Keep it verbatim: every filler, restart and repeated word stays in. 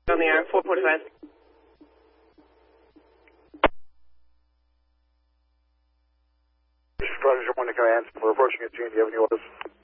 On the air, four forty-five. Roger, one to command. We're approaching at G. Do you have any orders?